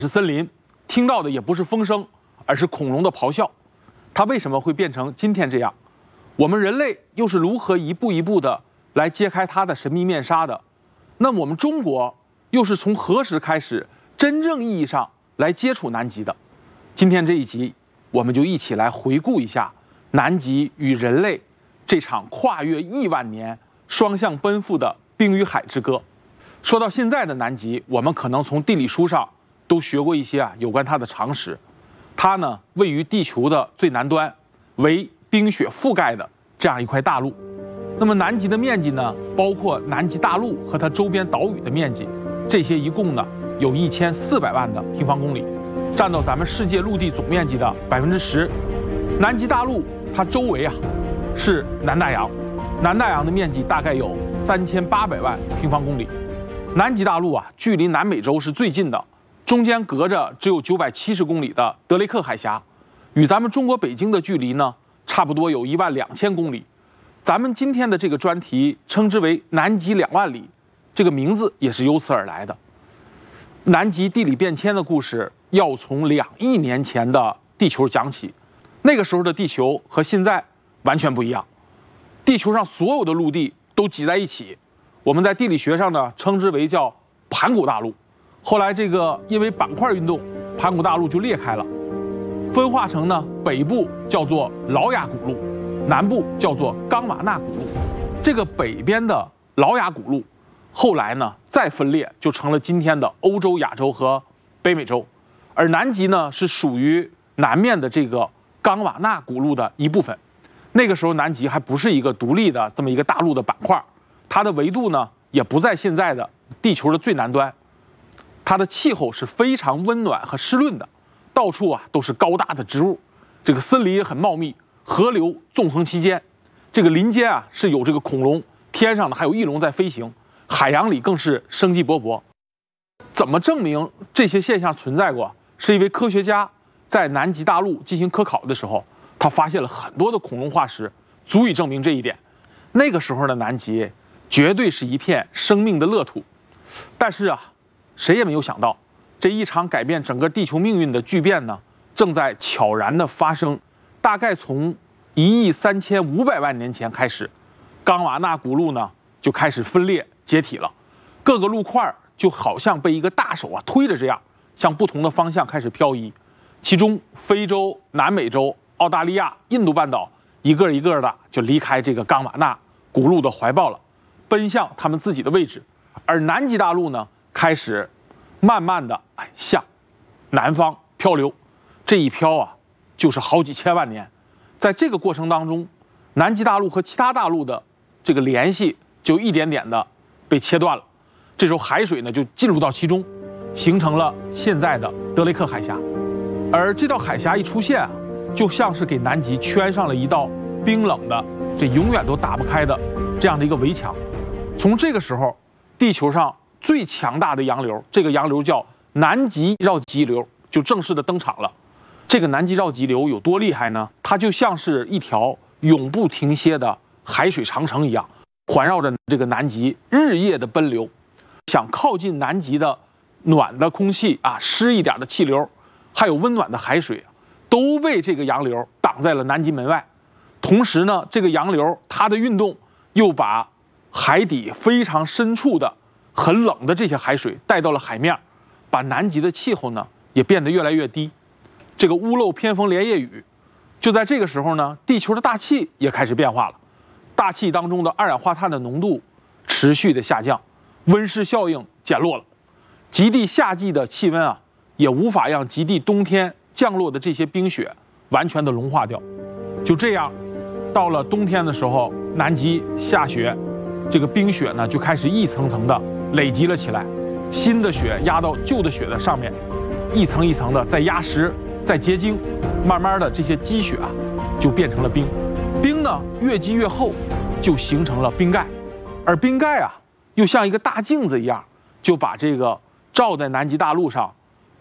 是森林，听到的也不是风声，而是恐龙的咆哮。它为什么会变成今天这样？我们人类又是如何一步一步的来揭开它的神秘面纱的？那么我们中国又是从何时开始真正意义上来接触南极的？今天这一集，我们就一起来回顾一下南极与人类这场跨越亿万年、双向奔赴的冰与海之歌。说到现在的南极，我们可能从地理书上都学过一些有关它的常识。它呢位于地球的最南端，为冰雪覆盖的这样一块大陆。那么南极的面积呢，包括南极大陆和它周边岛屿的面积，这些一共呢有1400万的平方公里，占到咱们世界陆地总面积的10%。南极大陆它周围是南大洋，南大洋的面积大概有3800万平方公里。南极大陆距离南美洲是最近的，中间隔着只有970公里的德雷克海峡，与咱们中国北京的距离呢，差不多有12000公里。咱们今天的这个专题称之为南极2万里，这个名字也是由此而来的。南极地理变迁的故事要从2亿年前的地球讲起，那个时候的地球和现在完全不一样，地球上所有的陆地都挤在一起，我们在地理学上呢称之为叫盘古大陆。后来这个因为板块运动，盘古大陆就裂开了，分化成呢北部叫做劳雅古陆，南部叫做冈瓦纳古陆。这个北边的劳雅古陆后来呢再分裂，就成了今天的欧洲、亚洲和北美洲。而南极呢是属于南面的这个冈瓦纳古陆的一部分。那个时候南极还不是一个独立的这么一个大陆的板块，它的纬度呢也不在现在的地球的最南端，它的气候是非常温暖和湿润的，到处都是高大的植物，这个森林也很茂密，河流纵横其间，这个林间是有这个恐龙，天上呢还有翼龙在飞行，海洋里更是生机勃勃。怎么证明这些现象存在过？是因为科学家在南极大陆进行科考的时候，他发现了很多的恐龙化石，足以证明这一点。那个时候的南极绝对是一片生命的乐土。但是谁也没有想到，这一场改变整个地球命运的巨变呢，正在悄然的发生。大概从1.35亿年前开始，冈瓦纳古陆呢就开始分裂解体了，各个陆块就好像被一个大手推着这样，向不同的方向开始漂移。其中非洲、南美洲、澳大利亚、印度半岛一个一个的就离开这个冈瓦纳古陆的怀抱了，奔向他们自己的位置。而南极大陆呢，开始慢慢的向南方漂流，这一漂就是好几千万年。在这个过程当中，南极大陆和其他大陆的这个联系就一点点的被切断了。这时候海水呢就进入到其中，形成了现在的德雷克海峡。而这道海峡一出现就像是给南极圈上了一道冰冷的、这永远都打不开的这样的一个围墙。从这个时候，地球上最强大的洋流，这个洋流叫南极绕极流，就正式的登场了。这个南极绕极流有多厉害呢？它就像是一条永不停歇的海水长城一样，环绕着这个南极日夜的奔流。想靠近南极的暖的空气湿一点的气流，还有温暖的海水，都被这个洋流挡在了南极门外。同时呢，这个洋流它的运动又把海底非常深处的很冷的这些海水带到了海面，把南极的气候呢也变得越来越低。这个屋漏偏逢连夜雨，就在这个时候呢，地球的大气也开始变化了，大气当中的二氧化碳的浓度持续的下降，温室效应减弱了，极地夏季的气温也无法让极地冬天降落的这些冰雪完全的融化掉。就这样，到了冬天的时候，南极下雪，这个冰雪呢就开始一层层的累积了起来，新的雪压到旧的雪的上面，一层一层的在压实，在结晶，慢慢的这些积雪就变成了冰。冰呢越积越厚，就形成了冰盖。而冰盖又像一个大镜子一样，就把这个照在南极大陆上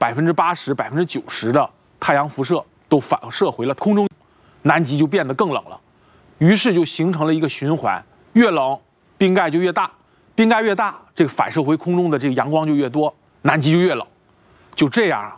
80%、90%的太阳辐射都反射回了空中，南极就变得更冷了。于是就形成了一个循环，越冷冰盖就越大，冰盖越大，这个反射回空中的这个阳光就越多，南极就越冷。就这样